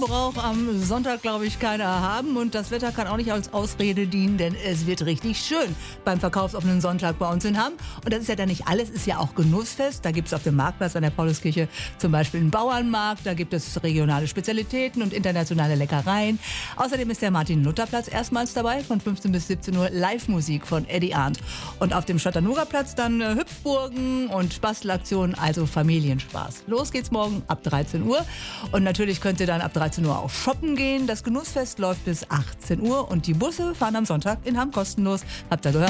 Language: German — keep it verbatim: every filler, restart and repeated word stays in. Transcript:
braucht am Sonntag, glaube ich, keiner haben. Und das Wetter kann auch nicht als Ausrede dienen, denn es wird richtig schön beim verkaufsoffenen Sonntag bei uns in Hamm. Und das ist ja dann nicht alles, ist ja auch Genussfest. Da gibt es auf dem Marktplatz an der Pauluskirche zum Beispiel einen Bauernmarkt. Da gibt es regionale Spezialitäten und internationale Leckereien. Außerdem ist der Martin-Luther-Platz erstmals dabei. Von fünfzehn bis siebzehn Uhr Live-Musik von Eddie Arndt. Und auf dem Chattanooga-Platz dann äh, Hüpfburgen und Bastelaktionen, also Familienspaß. Los geht's morgen ab dreizehn Uhr. Und natürlich könnt ihr dann ab dreizehn Uhr auch shoppen gehen. Das Genussfest läuft bis achtzehn Uhr und die Busse fahren am Sonntag in Hamm kostenlos. Habt ihr gehört?